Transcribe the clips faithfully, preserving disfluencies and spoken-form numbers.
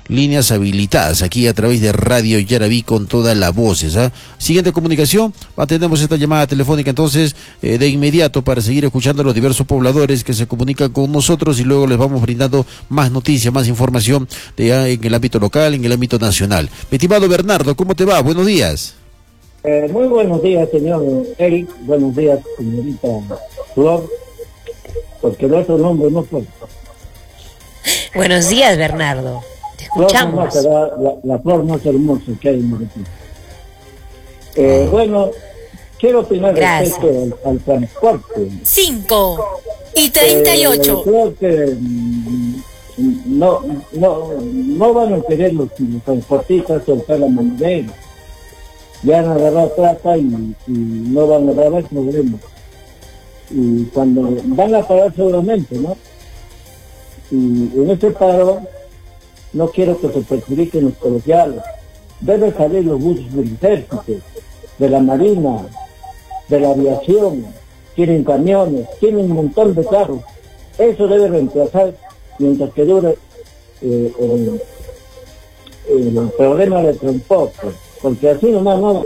líneas habilitadas aquí a través de Radio Yaraví con todas las voces. ¿eh? Siguiente comunicación, atendemos esta llamada telefónica entonces eh, de inmediato para seguir escuchando a los diversos pobladores que se comunican con nosotros y luego les vamos brindando más noticias, más información de, ya en el ámbito local, en el ámbito nacional. Mi estimado Bernardo, ¿cómo te va? Buenos días. Eh, muy buenos días, señor Eric. Buenos días, señorita Flor, porque el otro nombre no fue. Buenos días, Bernardo. Te escuchamos. Flor no, la, la, la flor más hermosa que hay en Martín. Eh, bueno, quiero opinar Gracias. respecto al, al transporte. Cinco y treinta y ocho. Eh, creo que mm, no, no, no van a querer los, los transportistas soltar la monedera. Ya han agarrado plata y, y no van a agarrar problemas. Y cuando van a parar seguramente, ¿no? Y en este paro no quiero que se perjudiquen los colegiados. Deben salir los buses del ejército, de la marina, de la aviación, tienen camiones, tienen un montón de carros. Eso debe reemplazar mientras que dure eh, el, el problema del transporte, porque así nomás no.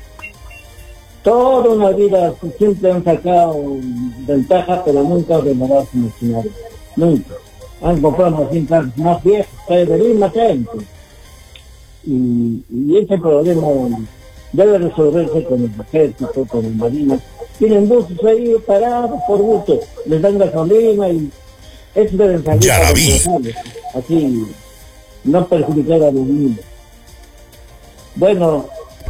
Toda una vida siempre han sacado ventaja, pero nunca han renovado su maquinaria. Nunca. Han comprado así carros más viejos, para venir más gente. Y, y ese problema debe resolverse con el ejército, con el marina. Tienen buses ahí parados por gusto, les dan gasolina y eso deben salir para los, así no perjudicar a los niños. Bueno,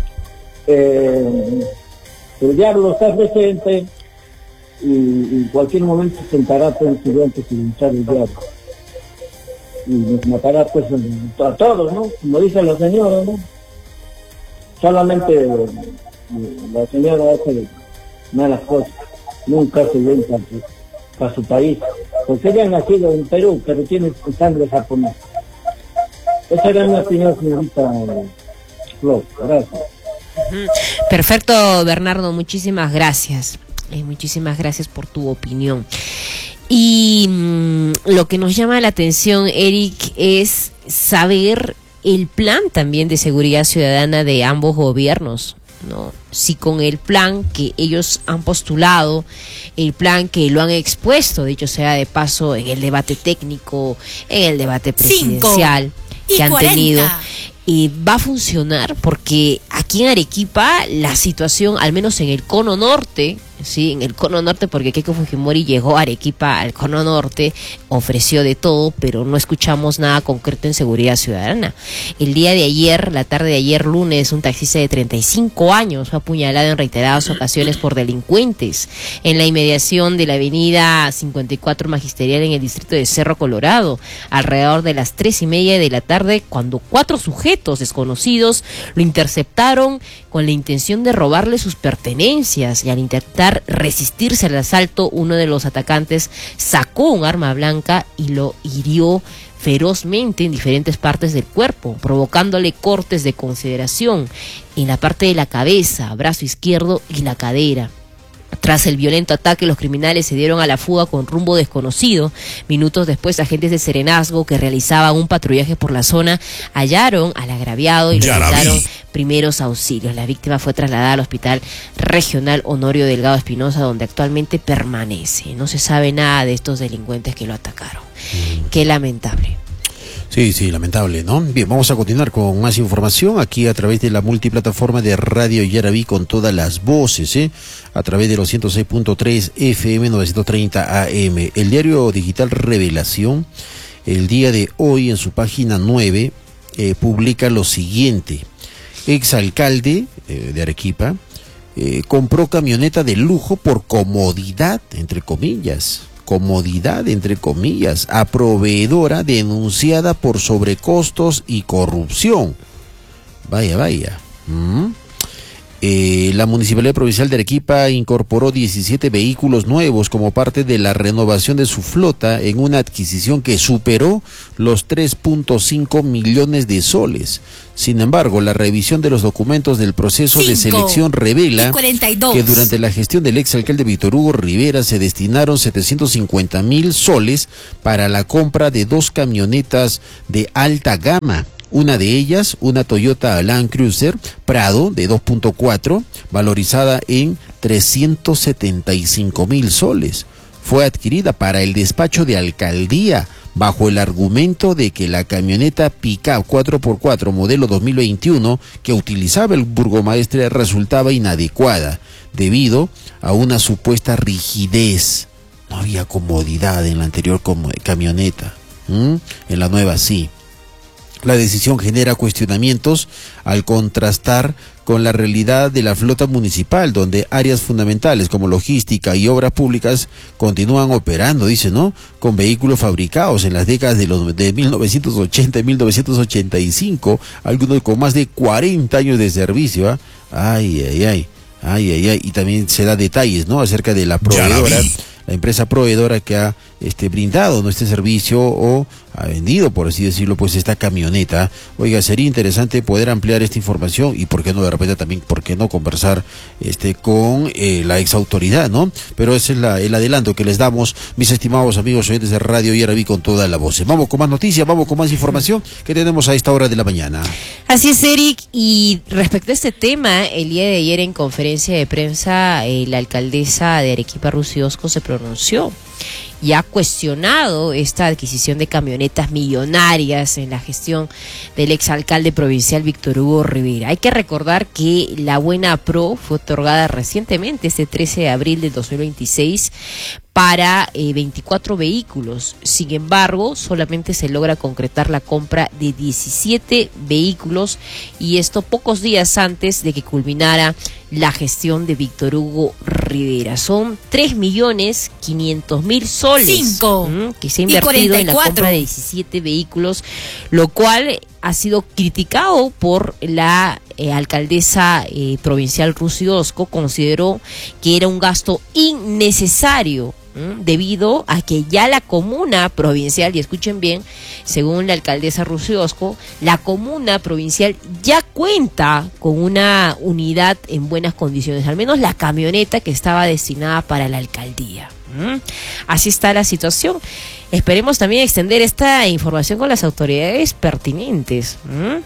eh, el diablo está presente y en cualquier momento sentará por estudiantes y luchar el diablo. Y nos matará pues a todos, ¿no? Como dice la señora, ¿no? Solamente la señora hace malas cosas, nunca se bien para, para su país, porque ella ha nacido en Perú, pero tiene sangre japonesa. Esa era mi opinión, señorita Flor. Gracias. Perfecto, Bernardo, muchísimas gracias. Eh, muchísimas gracias por tu opinión. Y mmm, lo que nos llama la atención, Eric, es saber el plan también de seguridad ciudadana de ambos gobiernos, ¿no? Si con el plan que ellos han postulado, el plan que lo han expuesto, dicho sea de paso, en el debate técnico, en el debate presidencial que han tenido, y va a funcionar, porque aquí en Arequipa la situación, al menos en el cono norte, sí, en el cono norte, porque Keiko Fujimori llegó a Arequipa, al cono norte, ofreció de todo, pero no escuchamos nada concreto en seguridad ciudadana. El día de ayer, la tarde de ayer lunes, un taxista de treinta y cinco años fue apuñalado en reiteradas ocasiones por delincuentes en la inmediación de la avenida cincuenta y cuatro Magisterial en el distrito de Cerro Colorado, alrededor de las tres y media de la tarde, cuando cuatro sujetos desconocidos lo interceptaron con la intención de robarle sus pertenencias, y al intentar resistirse al asalto, uno de los atacantes sacó un arma blanca y lo hirió ferozmente en diferentes partes del cuerpo, provocándole cortes de consideración en la parte de la cabeza, brazo izquierdo y la cadera. Tras el violento ataque, los criminales se dieron a la fuga con rumbo desconocido. Minutos después, agentes de Serenazgo que realizaban un patrullaje por la zona hallaron al agraviado y le brindaron primeros auxilios. La víctima fue trasladada al Hospital Regional Honorio Delgado Espinosa, donde actualmente permanece. No se sabe nada de estos delincuentes que lo atacaron. Mm. Qué lamentable. Sí, sí, lamentable, ¿no? Bien, vamos a continuar con más información aquí a través de la multiplataforma de Radio Yaraví con todas las voces, ¿eh? A través de los ciento seis punto tres F M novecientos treinta A M. El diario digital Revelación, el día de hoy en su página nueve, eh, publica lo siguiente. Exalcalde eh, de Arequipa eh, compró camioneta de lujo por comodidad, entre comillas. comodidad, entre comillas, a proveedora denunciada por sobrecostos y corrupción. Vaya, vaya. ¿Mm? Eh, la Municipalidad Provincial de Arequipa incorporó diecisiete vehículos nuevos como parte de la renovación de su flota en una adquisición que superó los tres punto cinco millones de soles. Sin embargo, la revisión de los documentos del proceso de selección revela que durante la gestión del exalcalde Víctor Hugo Rivera se destinaron setecientos cincuenta mil soles para la compra de dos camionetas de alta gama. Una de ellas, una Toyota Land Cruiser Prado de dos punto cuatro, valorizada en trescientos setenta y cinco mil soles. Fue adquirida para el despacho de alcaldía bajo el argumento de que la camioneta pick-up cuatro por cuatro modelo dos mil veintiuno que utilizaba el burgomaestre resultaba inadecuada debido a una supuesta rigidez. No había comodidad en la anterior camioneta, ¿Mm? en la nueva sí. La decisión genera cuestionamientos al contrastar con la realidad de la flota municipal, donde áreas fundamentales como logística y obras públicas continúan operando, dice, ¿no?, con vehículos fabricados en las décadas de, los, de mil novecientos ochenta y mil novecientos ochenta y cinco, algunos con más de cuarenta años de servicio. ¿eh? Ay, ay, ay, ay, ay, ay, y también se da detalles, ¿no?, acerca de la proveedora, la empresa proveedora que ha este, brindado, ¿no?, este servicio o ha vendido, por así decirlo, pues esta camioneta. Oiga, sería interesante poder ampliar esta información y por qué no de repente también, por qué no conversar este con eh, la ex autoridad, ¿no? Pero ese es la, el adelanto que les damos, mis estimados amigos oyentes de Radio Yaraví con toda la voz. Vamos con más noticias, vamos con más información que tenemos a esta hora de la mañana. Así es, Eric, y respecto a este tema, el día de ayer en conferencia de prensa, eh, la alcaldesa de Arequipa, Rusy Osco, se pronunció y ha cuestionado esta adquisición de camionetas millonarias en la gestión del exalcalde provincial Víctor Hugo Rivera. Hay que recordar que la Buena Pro fue otorgada recientemente, este trece de abril del dos mil veintiséis, para eh, veinticuatro vehículos. Sin embargo, solamente se logra concretar la compra de diecisiete vehículos, y esto pocos días antes de que culminara la gestión de Víctor Hugo Rivera. Son tres millones quinientos mil soles Cinco. que se ha invertido en la compra de diecisiete vehículos, lo cual ha sido criticado por la eh, alcaldesa eh, provincial Rusy Osco. Consideró que era un gasto innecesario, ¿Mm? debido a que ya la comuna provincial, y escuchen bien, según la alcaldesa Rusy Osco, la comuna provincial ya cuenta con una unidad en buenas condiciones, al menos la camioneta que estaba destinada para la alcaldía. ¿Mm? Así está la situación. Esperemos también extender esta información con las autoridades pertinentes. ¿Mm?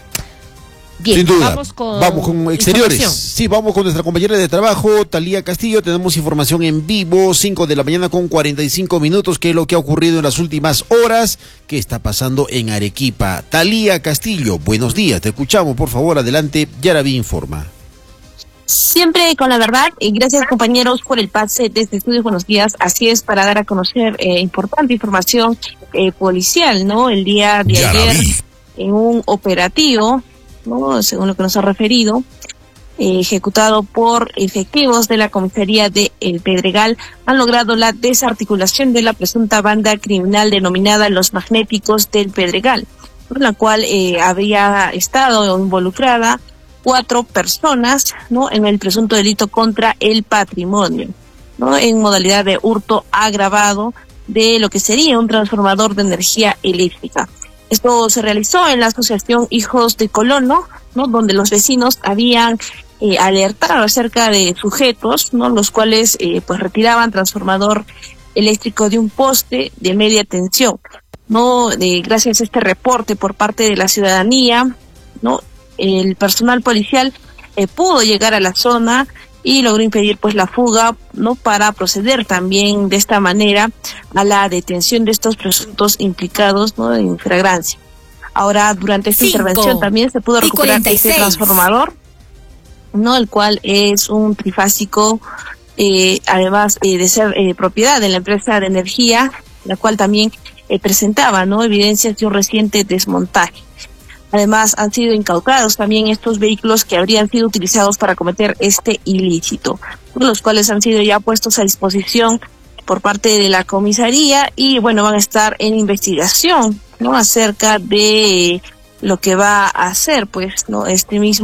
Bien, sin duda. Vamos con, vamos con exteriores. Sí, vamos con nuestra compañera de trabajo, Talía Castillo. Tenemos información en vivo, cinco de la mañana con cuarenta y cinco minutos. ¿Qué es lo que ha ocurrido en las últimas horas? ¿Qué está pasando en Arequipa? Talía Castillo, buenos días. Te escuchamos, por favor, adelante. Yaraví informa. Siempre con la verdad, y gracias compañeros por el pase desde Estudios Buenos Días. Así es, para dar a conocer eh, importante información eh, policial, ¿no? El día de Yaraví. ayer, en un operativo, ¿no?, según lo que nos ha referido, eh, ejecutado por efectivos de la comisaría de El Pedregal, han logrado la desarticulación de la presunta banda criminal denominada Los Magnéticos del Pedregal, por la cual eh, habría estado involucrada cuatro personas, ¿no?, en el presunto delito contra el patrimonio, ¿no?, en modalidad de hurto agravado de lo que sería un transformador de energía eléctrica. Esto se realizó en la asociación Hijos de Colono, ¿no?, donde los vecinos habían eh, alertado acerca de sujetos, ¿no?, los cuales eh, pues retiraban transformador eléctrico de un poste de media tensión, ¿no? De, gracias a este reporte por parte de la ciudadanía, ¿no?, el personal policial eh, pudo llegar a la zona y logró impedir pues la fuga, ¿no?, para proceder también de esta manera a la detención de estos presuntos implicados, ¿no?, en flagrancia. Ahora, durante esta Cinco intervención también se pudo recuperar este transformador, ¿no?, el cual es un trifásico, eh, además eh, de ser eh, propiedad de la empresa de energía, la cual también eh, presentaba, ¿no?, evidencias de un reciente desmontaje. Además, han sido incautados también estos vehículos que habrían sido utilizados para cometer este ilícito, los cuales han sido ya puestos a disposición por parte de la comisaría y, bueno, van a estar en investigación, ¿no?, acerca de lo que va a hacer, pues, ¿no?, este mismo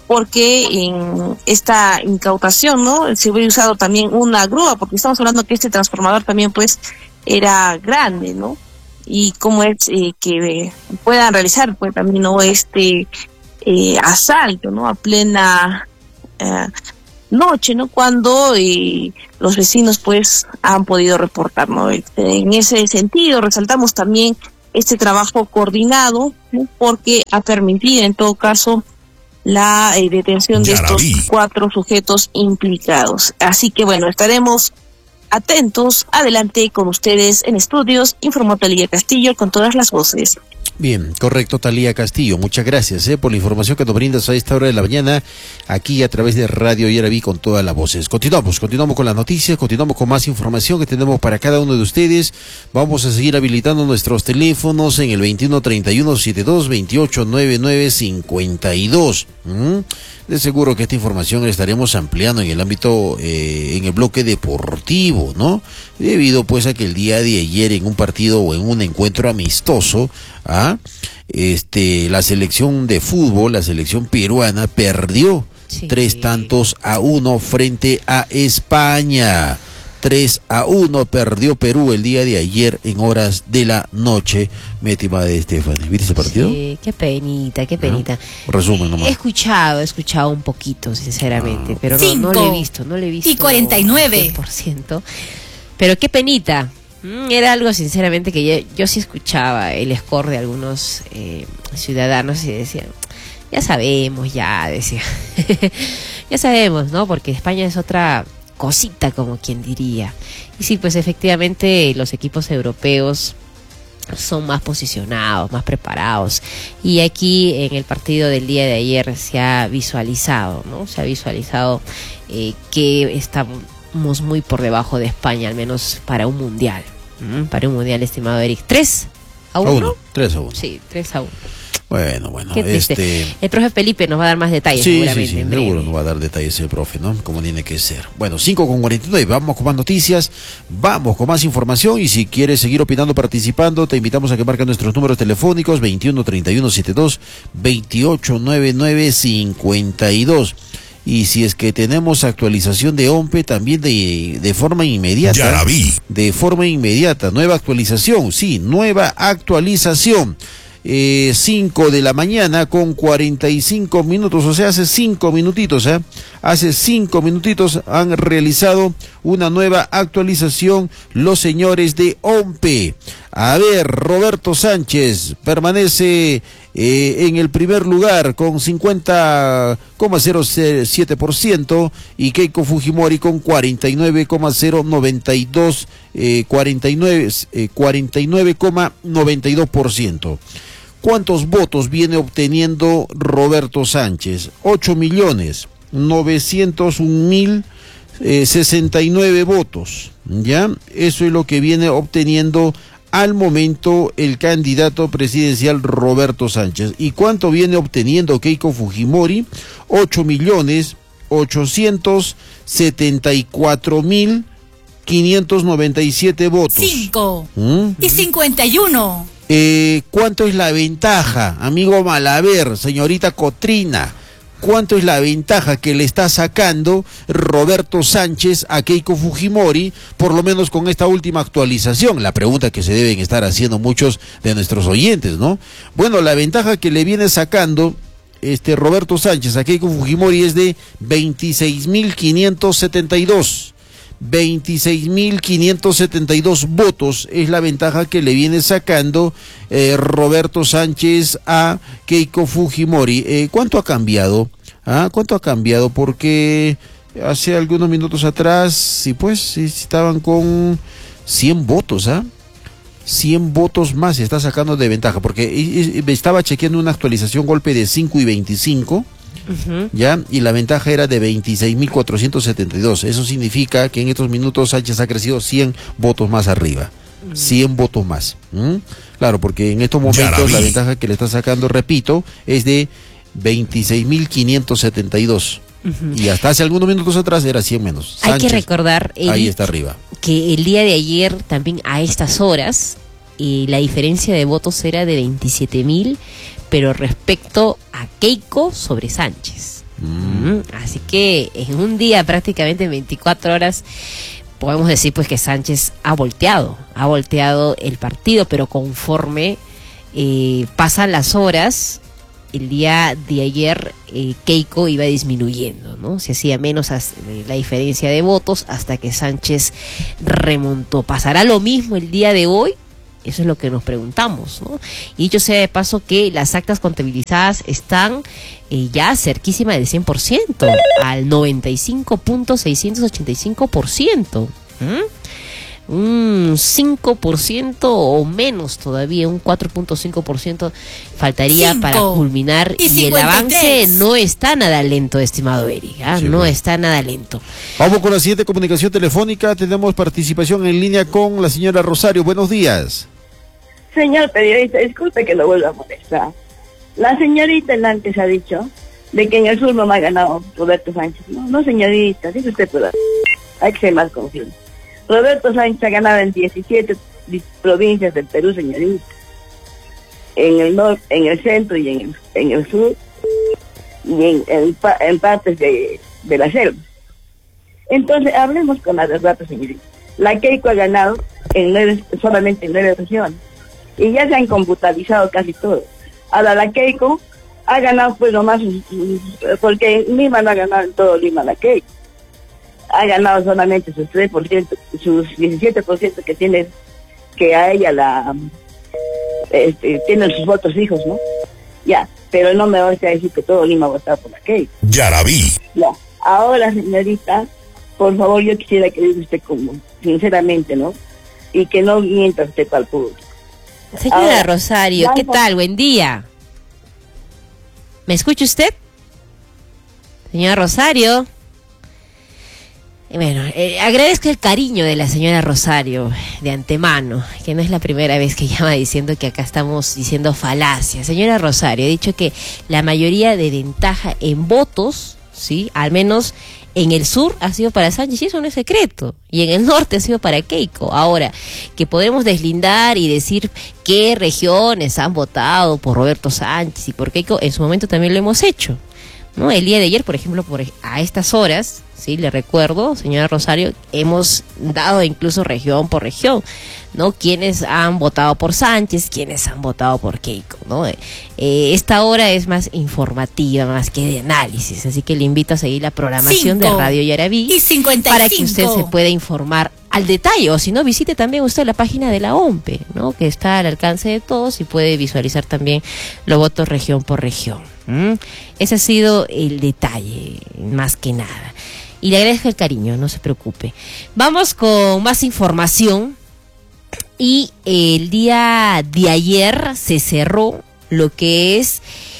porque en esta incautación, ¿no?, se hubiera usado también una grúa, porque estamos hablando que este transformador también, pues, era grande, ¿no? Y cómo es eh, que puedan realizar, pues, también, ¿no?, este eh, asalto, ¿no?, a plena eh, noche, ¿no?, cuando eh, los vecinos, pues, han podido reportar, ¿no? En ese sentido, resaltamos también este trabajo coordinado, ¿no?, porque ha permitido, en todo caso, la eh, detención de estos cuatro sujetos implicados. Así que bueno, estaremos atentos. Adelante con ustedes en estudios, informó Talía Castillo con todas las voces. Bien, correcto, Talía Castillo, muchas gracias eh, por la información que nos brindas a esta hora de la mañana, aquí a través de Radio Yaraví con todas las voces. Continuamos, continuamos con las noticias, continuamos con más información que tenemos para cada uno de ustedes. Vamos a seguir habilitando nuestros teléfonos en el veintiuno treinta y uno setenta y dos veintiocho noventa y nueve cincuenta y dos. ¿Mm? De seguro que esta información la estaremos ampliando en el ámbito, eh, en el bloque deportivo, ¿no? Debido pues a que el día de ayer en un partido o en un encuentro amistoso, ¿ah? este, la selección de fútbol, la selección peruana perdió sí. tres tantos a uno frente a España. tres a uno perdió Perú el día de ayer en horas de la noche. Mi estimada Estefany, ¿viste ese partido? Sí, qué penita, qué penita. ¿No? Resumen nomás. He escuchado, he escuchado un poquito, sinceramente, ah. pero no, no lo he visto, no lo he visto. Y cuarenta y nueve. cien por ciento. Pero qué penita. Era algo, sinceramente, que yo, yo sí escuchaba el score de algunos eh, ciudadanos y decían, ya sabemos, ya, decía. Ya sabemos, ¿no? Porque España es otra cosita, como quien diría. Y sí, pues efectivamente los equipos europeos son más posicionados, más preparados, y aquí en el partido del día de ayer se ha visualizado, ¿no? Se ha visualizado eh, que estamos muy por debajo de España, al menos para un mundial. ¿Mm? Para un mundial, estimado Eric. ¿tres a uno? tres a uno. Sí, tres a uno. Bueno, bueno, este... El profe Felipe nos va a dar más detalles, sí, seguramente. Sí, sí, seguro nos va a dar detalles el profe, ¿no? Como tiene que ser. Bueno, cinco con cuarenta y nueve, vamos con más noticias, vamos con más información, y si quieres seguir opinando, participando, te invitamos a que marques nuestros números telefónicos veintiuno treinta y uno setenta y dos veintiocho noventa y nueve cincuenta y dos. Y si es que tenemos actualización de OMPE también de, de forma inmediata. Ya la vi. De forma inmediata, nueva actualización, sí, nueva actualización. Eh, cinco de la mañana con cuarenta y cinco minutos, o sea, hace cinco minutitos, ¿eh? Hace cinco minutitos han realizado una nueva actualización los señores de OMPE. A ver, Roberto Sánchez permanece eh, en el primer lugar con cincuenta coma cero siete por ciento y Keiko Fujimori con cuarenta y nueve coma cero noventa y dos, eh, cuarenta y nueve, eh, cuarenta y nueve coma noventa y dos por ciento. ¿Cuántos votos viene obteniendo Roberto Sánchez? ocho millones novecientos un mil sesenta y nueve votos, ¿ya? Eso es lo que viene obteniendo al momento el candidato presidencial Roberto Sánchez. ¿Y cuánto viene obteniendo Keiko Fujimori? ocho millones ochocientos setenta y cuatro mil quinientos noventa y siete votos. cinco ¿Mm? Y cincuenta y uno. Eh, ¿Cuánto es la ventaja, amigo Malaver, señorita Cotrina? ¿Cuánto es la ventaja que le está sacando Roberto Sánchez a Keiko Fujimori, por lo menos con esta última actualización? La pregunta que se deben estar haciendo muchos de nuestros oyentes, ¿no? Bueno, la ventaja que le viene sacando este Roberto Sánchez a Keiko Fujimori es de veintiséis mil quinientos setenta y dos. veintiséis mil quinientos setenta y dos votos es la ventaja que le viene sacando eh, Roberto Sánchez a Keiko Fujimori. Eh, ¿Cuánto ha cambiado? ¿Ah? ¿Cuánto ha cambiado? Porque hace algunos minutos atrás, sí, pues, sí, estaban con cien votos, ¿ah? cien votos más se está sacando de ventaja, porque estaba chequeando una actualización golpe de cinco y veinticinco. Uh-huh. Ya, y la ventaja era de veintiséis mil cuatrocientos setenta y dos. Eso significa que en estos minutos Sánchez ha crecido cien votos más arriba. Uh-huh. cien votos más. ¿Mm? Claro, porque en estos momentos la ventaja que le está sacando, repito, es de veintiséis mil quinientos setenta y dos. Uh-huh. Y hasta hace algunos minutos atrás era cien menos. Hay Sánchez, que recordar, Eric, ahí está arriba, que el día de ayer también a estas horas eh, la diferencia de votos era de veintisiete mil, pero respecto a Keiko sobre Sánchez. ¿Mm? Así que en un día, prácticamente en veinticuatro horas, podemos decir pues que Sánchez ha volteado, ha volteado el partido, pero conforme eh, pasan las horas, el día de ayer eh, Keiko iba disminuyendo, ¿no? Se hacía menos as, la diferencia de votos hasta que Sánchez remontó. ¿Pasará lo mismo el día de hoy? Eso es lo que nos preguntamos, ¿no? Y dicho sea de paso que las actas contabilizadas están eh, ya cerquísima del cien por ciento, al noventa y cinco punto seiscientos ochenta y cinco por ciento. ¿Mm? Un cinco por ciento o menos todavía, un cuatro punto cinco por ciento faltaría cinco para culminar y, y el avance no está nada lento, estimado Eric, ¿eh? Sí, no bueno. está nada lento. Vamos con la siguiente comunicación telefónica. Tenemos participación en línea con la señora Rosario. Buenos días. Señor periodista, disculpe que lo vuelva a molestar. La señorita antes ha dicho de que en el sur no me ha ganado Roberto Sánchez. No, no señorita, dice usted, pero hay que ser más confiante. Roberto Sánchez ha ganado en diecisiete provincias del Perú, señorita. En el norte, en el centro y en el, en el sur, y en, en, en partes de, de la selva. Entonces, hablemos con la verdad, señorita. La Keiko ha ganado en nueve, solamente en nueve regiones. Y ya se han computalizado casi todo. Ahora la Keiko ha ganado pues nomás, porque en Lima no ha ganado en todo Lima la Keiko. Ha ganado solamente sus tres por ciento, sus diecisiete por ciento que tiene, que a ella la este, tienen sus votos fijos, ¿no? Ya, pero no me vas a decir que todo Lima va a votar por la Keiko. Ya la vi. Ya, ahora señorita, por favor, yo quisiera que diga usted como, sinceramente, ¿no? Y que no mienta usted para el público. Señora ahora, Rosario, ¿qué tal? Buen día. ¿Me escucha usted? Señora Rosario. Bueno, eh, agradezco el cariño de la señora Rosario de antemano, que no es la primera vez que llama diciendo que acá estamos diciendo falacias. Señora Rosario, he dicho que la mayoría de ventaja en votos, sí, al menos en el sur ha sido para Sánchez, y eso no es secreto, y en el norte ha sido para Keiko. Ahora, que podemos deslindar y decir qué regiones han votado por Roberto Sánchez y por Keiko, en su momento también lo hemos hecho, ¿no? El día de ayer, por ejemplo, por a estas horas, sí, le recuerdo, señora Rosario, hemos dado incluso región por región, ¿no? Quienes han votado por Sánchez, quienes han votado por Keiko, ¿no? Eh, esta hora es más informativa, más que de análisis, así que le invito a seguir la programación Cinco de Radio Yaraví y cincuenta y cinco para que usted se pueda informar al detalle, o si no, visite también usted la página de la O M P E, ¿no? Que está al alcance de todos y puede visualizar también los votos región por región. ¿Mm? Ese ha sido el detalle, más que nada. Y le agradezco el cariño, no se preocupe. Vamos con más información. Y el día de ayer se cerró lo que es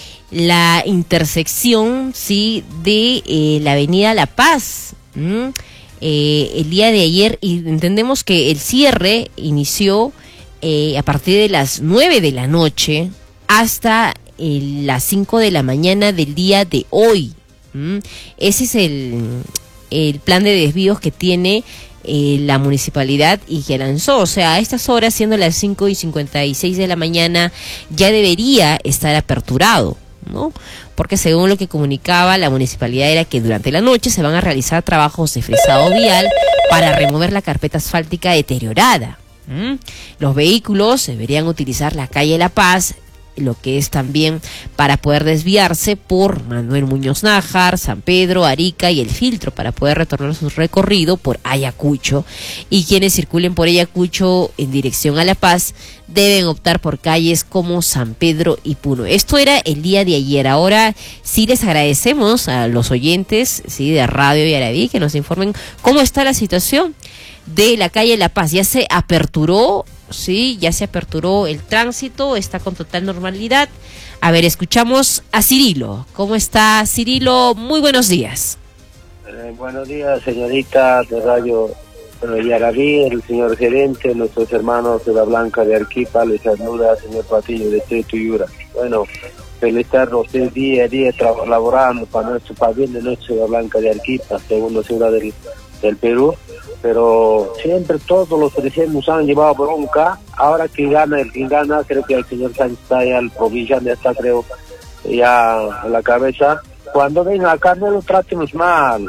la intersección, sí, de eh, la avenida La Paz. ¿Mm? Eh, el día de ayer, y entendemos que el cierre inició eh, a partir de las nueve de la noche hasta eh, las cinco de la mañana del día de hoy. ¿Mm? Ese es el, el plan de desvíos que tiene eh, la municipalidad y que lanzó. O sea, a estas horas, siendo las cinco y cincuenta y seis de la mañana, ya debería estar aperturado, ¿no? Porque según lo que comunicaba la municipalidad era que durante la noche se van a realizar trabajos de frisado vial para remover la carpeta asfáltica deteriorada. ¿Mm? Los vehículos deberían utilizar la calle La Paz, lo que es también para poder desviarse por Manuel Muñoz Nájar, San Pedro, Arica y El Filtro para poder retornar su recorrido por Ayacucho, y quienes circulen por Ayacucho en dirección a La Paz deben optar por calles como San Pedro y Puno. Esto era el día de ayer. Ahora sí les agradecemos a los oyentes, sí, de Radio Yaraví que nos informen cómo está la situación de la calle La Paz. Ya se aperturó, sí, ya se aperturó el tránsito, está con total normalidad. A ver, escuchamos a Cirilo. ¿Cómo está, Cirilo? Muy buenos días. Eh, buenos días, señorita de Radio Yaraví, el señor gerente, nuestros hermanos de la Blanca de Arequipa, les saluda señor Patiño de Tuyura. Bueno, felicitarnos usted día a día laborando para nuestro pabellón de nuestra la Blanca de Arequipa, segunda ciudad del, del Perú. Pero siempre todos los presidentes nos han llevado bronca. Ahora que gana, el que gana, creo que el señor Sánchez está ya, el provincial ya está, creo, ya a la cabeza. cuando venga acá no lo tratemos mal,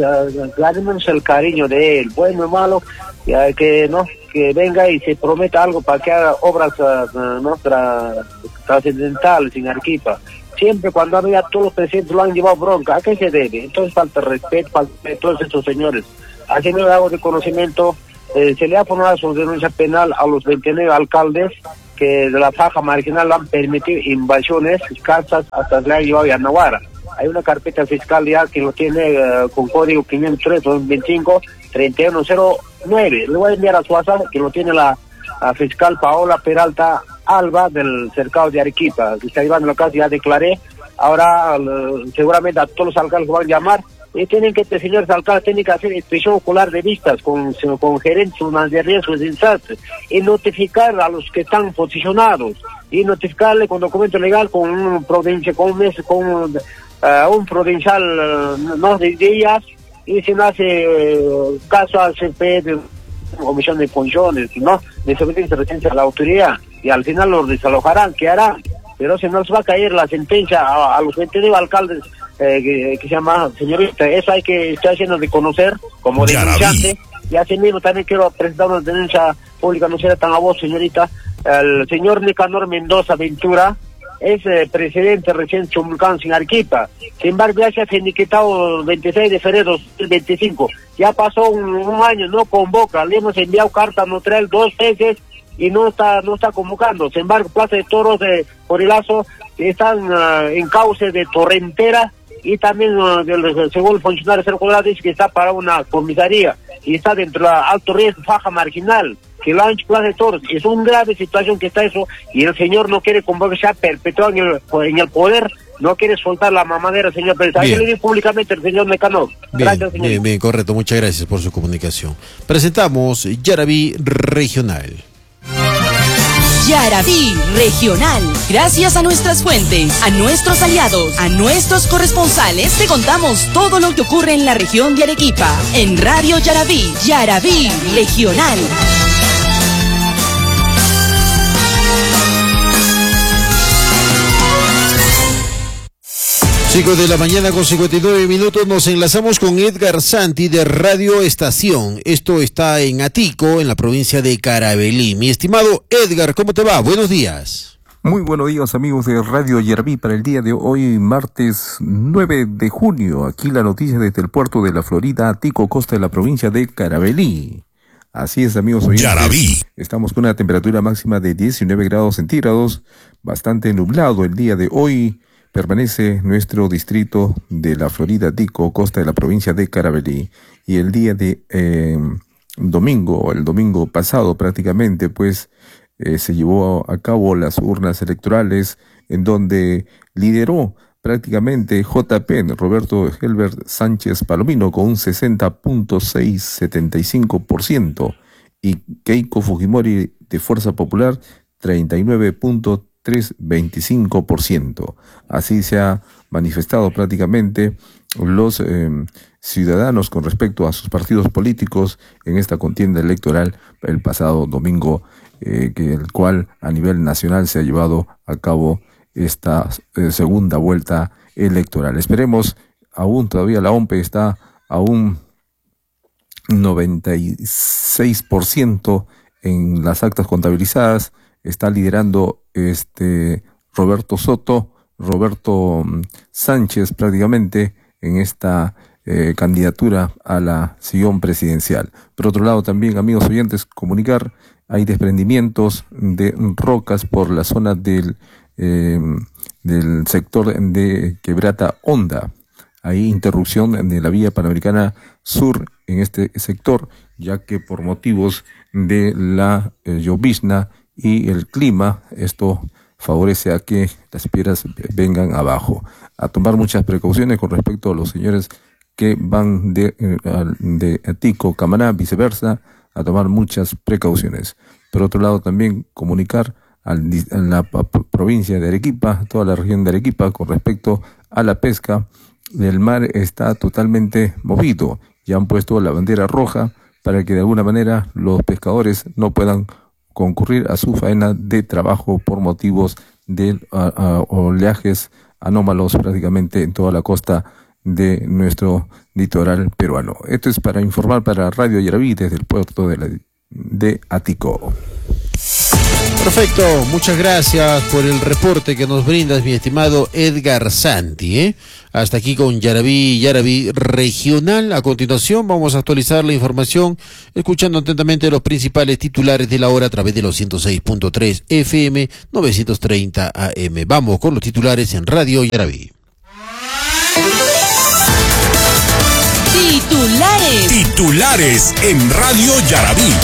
ganemos el cariño de él, bueno o malo, ya que no, que venga y se prometa algo para que haga obras uh, no, tra, trascendentales en Arequipa. Siempre cuando había todos los presidentes lo han llevado bronca. ¿A qué se debe? Entonces falta respeto, falta de todos estos señores. Así me hago de conocimiento, eh, se le ha formado su denuncia penal a los veintinueve alcaldes que de la faja marginal han permitido invasiones, casas, hasta le han llevado a Nahuara. Hay una carpeta fiscal ya que lo tiene uh, con código quinientos tres, dos mil veinticinco, treinta y uno cero nueve. Le voy a enviar a su WhatsApp, que lo tiene la, la fiscal Paola Peralta Alba del cercado de Arequipa, que está llevando la casa, ya declaré. Ahora uh, seguramente a todos los alcaldes van a llamar y tienen que, señores alcaldes, tienen que hacer inspección ocular de vistas con, con gerentes de riesgo de desastre y notificar a los que están posicionados y notificarle con documento legal con un provincia, con un mes, con un, uh, un provincial uh, no de días, y si no hace uh, caso al C P de omisión de funciones, ¿no? Desobediencia reciente a la autoridad, y al final los desalojarán, ¿qué harán? Pero si no les va a caer la sentencia a, a los veintinueve alcaldes eh, que, que se llama, señorita, eso hay que estar haciendo de conocer como denunciante, y así mismo también quiero presentar una denuncia pública, no será tan a vos, señorita. El señor Nicanor Mendoza Ventura es eh, presidente recién Chumulcán sin Arequipa. Sin embargo, ya se ha finiquitado el veintiséis de febrero de dos mil veinticinco. Ya pasó un, un año, no convoca. Le hemos enviado carta notarial dos veces y no está no está convocando. Sin embargo, Plaza de Toros de Porilazo están uh, en cauce de Torrentera, y también uh, del, según el funcionario Cerro Colorado dice que está para una comisaría y está dentro de la alto riesgo, faja marginal, que lo han hecho Plaza de Toros. Es una grave situación que está eso, y el señor no quiere convocar, se ha perpetuado en el, en el poder, no quiere soltar la mamadera, señor presidente. Ahí le digo públicamente el señor Mecanor. Gracias, señor. Bien, bien, correcto, muchas gracias por su comunicación. Presentamos Yaraví Regional. Yaraví Regional. Gracias a nuestras fuentes, a nuestros aliados, a nuestros corresponsales, te contamos todo lo que ocurre en la región de Arequipa. En Radio Yaraví, Yaraví Regional. cinco de la mañana con cincuenta y nueve minutos, nos enlazamos con Edgar Santi de Radio Estación. Esto está en Atico, en la provincia de Carabalí. Mi estimado Edgar, ¿cómo te va? Buenos días. Muy buenos días, amigos de Radio Yaraví, para el día de hoy, martes nueve de junio. Aquí la noticia desde el puerto de la Florida, Atico, costa de la provincia de Carabalí. Así es, amigos oyentes. Yaraví. Estamos con una temperatura máxima de diecinueve grados centígrados, bastante nublado el día de hoy. Permanece nuestro distrito de la Florida, Atico, costa de la provincia de Carabalí. Y el día de eh, domingo, el domingo pasado prácticamente, pues eh, se llevó a cabo las urnas electorales, en donde lideró prácticamente J P, Roberto Helbert Sánchez Palomino, con un sesenta punto seiscientos setenta y cinco por ciento, y Keiko Fujimori de Fuerza Popular treinta y nueve punto trescientos veinticinco por ciento. Así se ha manifestado prácticamente los eh, ciudadanos con respecto a sus partidos políticos en esta contienda electoral el pasado domingo, eh, que el cual a nivel nacional se ha llevado a cabo esta eh, segunda vuelta electoral. Esperemos, aún todavía la O M P E está a un noventa y seis por ciento en las actas contabilizadas. Está liderando este Roberto Soto, Roberto Sánchez prácticamente en esta eh, candidatura a la sillón presidencial. Por otro lado también, amigos oyentes, comunicar, hay desprendimientos de rocas por la zona del, eh, del sector de Quebrata Honda. Hay interrupción de la vía panamericana sur en este sector, ya que por motivos de la eh, llovizna y el clima, esto favorece a que las piedras vengan abajo. A tomar muchas precauciones con respecto a los señores que van de, de Atico, Camaná, viceversa, a tomar muchas precauciones. Por otro lado, también comunicar al, a la provincia de Arequipa, toda la región de Arequipa, con respecto a la pesca. El mar está totalmente movido. Ya han puesto la bandera roja para que de alguna manera los pescadores no puedan concurrir a su faena de trabajo por motivos de uh, uh, oleajes anómalos prácticamente en toda la costa de nuestro litoral peruano. Esto es para informar para Radio Yaraví desde el puerto de, la, de Atico. Perfecto, muchas gracias por el reporte que nos brindas, mi estimado Edgar Santi, ¿eh? Hasta aquí con Yaraví, Yaraví Regional. A continuación vamos a actualizar la información escuchando atentamente los principales titulares de la hora a través de los ciento seis punto tres F M novecientos treinta A M. Vamos con los titulares en Radio Yaraví. Titulares. Titulares en Radio Yaraví.